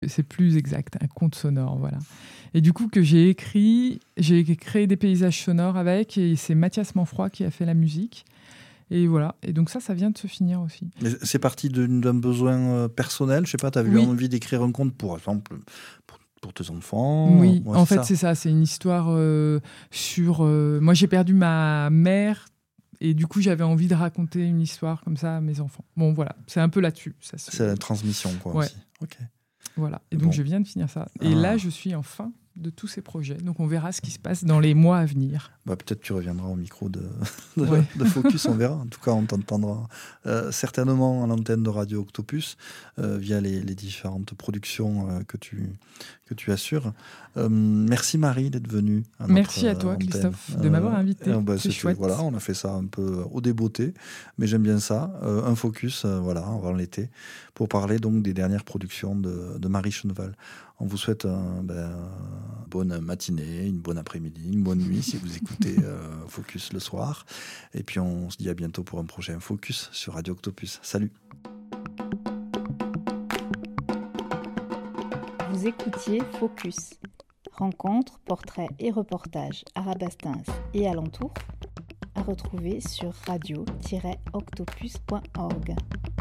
C'est plus exact, un conte sonore, voilà. Et du coup, que j'ai créé des paysages sonores avec, et c'est Mathias Manfroy qui a fait la musique. Et voilà. Et donc ça vient de se finir aussi. Mais c'est parti d'un besoin personnel, je sais pas, tu as eu envie d'écrire un conte, pour exemple, pour tes enfants? Oui, en fait, c'est ça. C'est une histoire sur... moi, j'ai perdu ma mère, et du coup, j'avais envie de raconter une histoire comme ça à mes enfants. Bon, voilà, c'est un peu là-dessus. C'est la transmission, quoi, aussi. Ok. Voilà, et donc je viens de finir ça. Et là, je suis en fin de tous ces projets. Donc on verra ce qui se passe dans les mois à venir. Peut-être tu reviendras au micro de Focus, on verra. En tout cas, on t'entendra certainement à l'antenne de Radio Octopus via les différentes productions que tu assures. Merci Marie d'être venue. Merci à toi, Christophe, de m'avoir invité. C'est chouette. Voilà, on a fait ça un peu au débeauté, mais j'aime bien ça. Un focus, avant l'été, pour parler donc des dernières productions de Marie Cheneval. On vous souhaite une bonne matinée, une bonne après-midi, une bonne nuit si vous écoutez Focus le soir. Et puis on se dit à bientôt pour un prochain Focus sur Radio Octopus. Salut. Vous écoutiez Focus. Rencontres, portraits et reportages à Rabastens et alentours à retrouver sur radio-octopus.org.